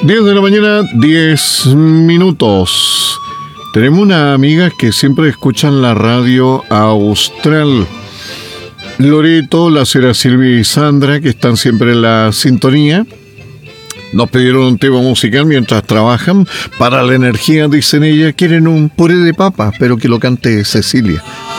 10 de la mañana, 10 minutos. Tenemos una amiga que siempre escuchan la radio austral. Loreto, la señora Silvia y Sandra, que están siempre en la sintonía. Nos pidieron un tema musical mientras trabajan. Para la energía, dicen ella, quieren un puré de papa, pero que lo cante Cecilia.